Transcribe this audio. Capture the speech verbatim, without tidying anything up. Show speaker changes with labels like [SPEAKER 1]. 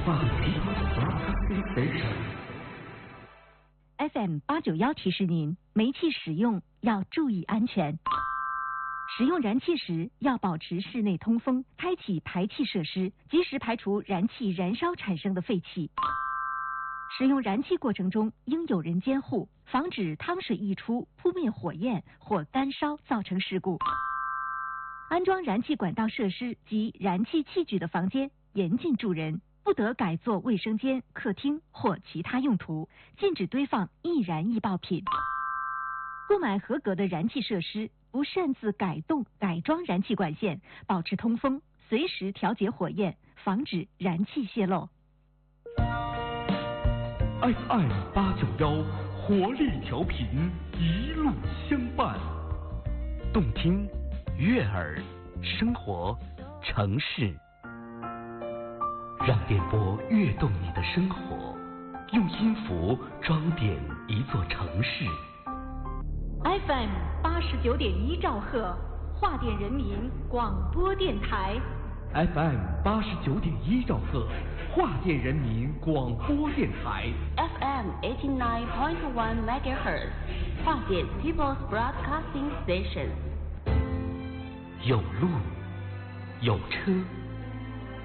[SPEAKER 1] 放屁 Station
[SPEAKER 2] F M 八九一提示您，煤气使用要注意安全。使用燃气时要保持室内通风，开启排气设施，及时排除燃气燃烧产生的废气。使用燃气过程中应有人监护，防止汤水溢出扑灭火焰或干烧造成事故。安装燃气管道设施及燃气器具的房间严禁住人，不得改作卫生间、客厅或其他用途，禁止堆放易燃易爆品。购买合格的燃气设施，不擅自改动、改装燃气管线，保持通风，随时调节火焰，防止燃气泄漏。
[SPEAKER 1] F M 八九一活力调频，一路相伴，
[SPEAKER 3] 动听、悦耳、生活、城市，让电波跃动你的生活，用音符装点一座城市。
[SPEAKER 2] F M 八十九点一兆赫，华电人民广播电台。
[SPEAKER 1] F M 八十九点一兆赫，华电人民广播电台。
[SPEAKER 4] F M eighty nine point one megahertz， 华电 People's Broadcasting Station。
[SPEAKER 3] 有路，有车。